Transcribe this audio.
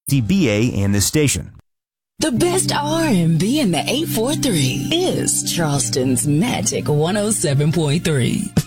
DBA and this station. The best R&B in the 843 is Charleston's Magic 107.3.